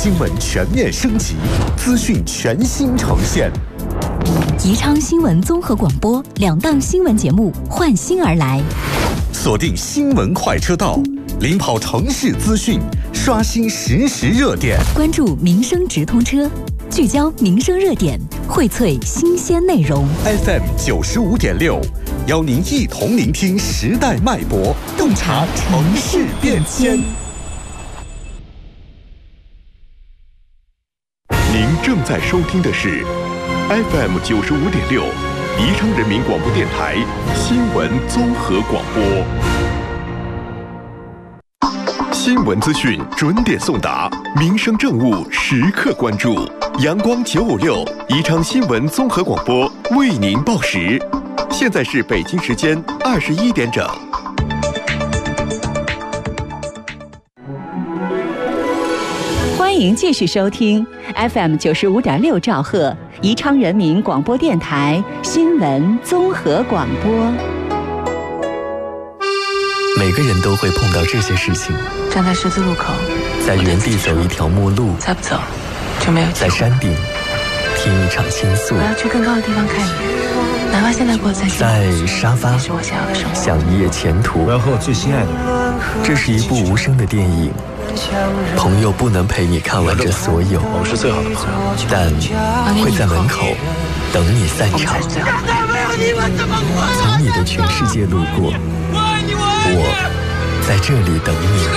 新闻全面升级，资讯全新呈现。 宜昌新闻综合广播2档新闻节目换新而来， 锁定新闻快车道，领跑城市资讯，刷新实时热点， 关注民生直通车，聚焦民生热点，荟萃新鲜内容。 FM 95.6，邀您一同聆听时代脉搏，洞察城市变迁。 您正在收听的是 FM 95.6，宜昌人民广播电台新闻综合广播。新闻资讯准点送达，民生政务时刻关注。阳光956宜昌新闻综合广播为您报时，现在是北京时间21点整。 欢迎继续收听 FM 95.6兆赫宜昌人民广播电台新闻综合广播。 每个人都会碰到这些事情： 站在十字路口， 在原地走一条陌路， 再不走就没有机会。 在山顶听一场倾诉， 我要去更高的地方看你，哪怕现在过得再辛苦， 在沙发是我想要的生活。 想一夜前途。 我要和我最心爱的人。 这是一部无声的电影，朋友不能陪你看完这所有， 我们是最好的朋友， 但会在门口等你散场。从你的全世界路过，我在这里等你。